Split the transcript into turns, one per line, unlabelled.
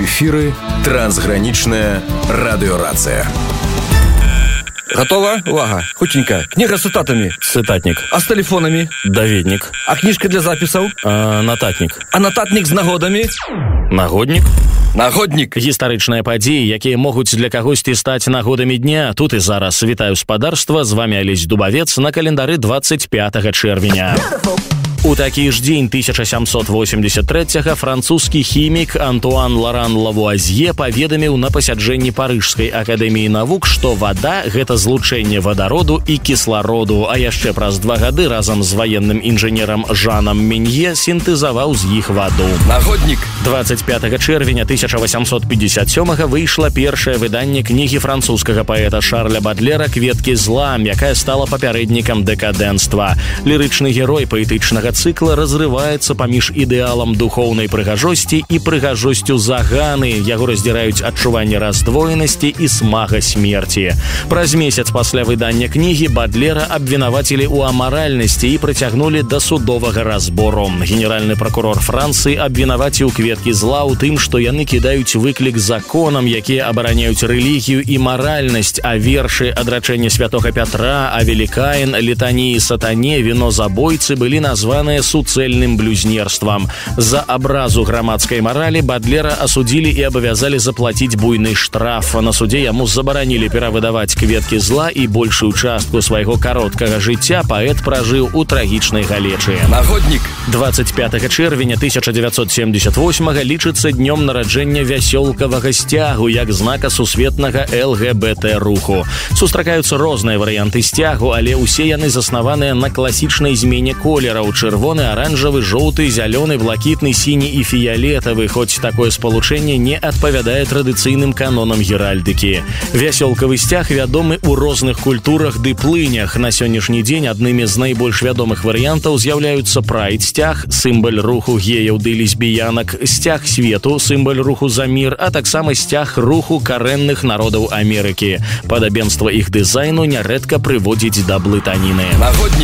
У эфіры трансгранічная радыёрацыя.
Готова? Увага. Хутенько. Книга с цитатами.
Цитатник.
А с телефонами?
Даведник.
А книжка для записаў?
Нататник.
А нататник з нагодамі?
Нагодник.
Нагодник.
Гістарычныя падзеі, якія могуць для кагосьці стаць нагодамі дня. Тут і зараз. Вітаю спадарства. З вами Алесь Дубавец на календары 25 чэрвеня. У такі ж дзень 1783-го французскі хімік Антуан Лоран Лавуазье паведаміў на пасяджэнні Парыжскай акадэміі навук, што вада – гэта злучэнне вадароду і кіслароду, а яшчэ праз 2 гады разам з ваенным інжынерам Жанам Менье сінтэзаваў з іх ваду.
Нагодник.
25 чэрвеня 1857-го выйшла першае выданне кнігі французскага паэта Шарля Бадлера «Кветкі зла», якая стала папярэднікам дэкадэнства. Лірычны герой паэтычнага цыкла разрываецца паміж ідэалам духоўнай прыгажосці і прыгажосцю заганы. Яго раздзіраюць адчуванне раздвоенасці і смага смерці. Праз месяц пасля выдання кнігі Бадлера абвінавацілі ў амаральнасці і прыцягнулі да судовага разбору. Генеральны пракурор Францыі абвінаваціў «Кветкі зла» ў тым, што яны кідаюць выклік законам, якія абараняюць рэлігію і маральнасць, а вершы «Адрачэнне святога Пятра», «Авелі Каін», «Літаніі сатане», «Віно забойцы» былі названы суцэльным блюзнерствам. За абразу грамадскай маралі Бадлера асудзілі і абавязалі заплаціць буйны штраф. На судзе яму забаранілі перавыдаваць «Кветкі зла» і большую частку свайго кароткага жыцця паэт пражыў у трагічнай галечы.
Нагодник.
25 чэрвеня 1978-го лічыцца днём нараджэння вясёлкавага сцягу як знака сусветнага ЛГБТ-руху. Сустракаюцца розныя варыянты сцягу, але ўсе яны заснаваныя на класічнай змене колераў: чырвоны, аранжавы, жоўты, зялёны, блакітны, сіні і фіялетавы, хоць такое спалучэнне не адпавядае традыцыйным канонам геральдыкі. Вясёлкавы сцяг вядомы ў розных культурах ды плынях. На сённяшні дзень аднымі з найбольш вядомых варыянтаў з'яўляюцца прайд-сцяг, сімбаль руху геяў ды лесбіянак, сцяг свету, сімбаль руху за мір, а таксама сцяг руху карэнных народаў Амерыкі. Падабенства іх дызайну нярэдка прыводзіць да блытаніны.
Нагодник.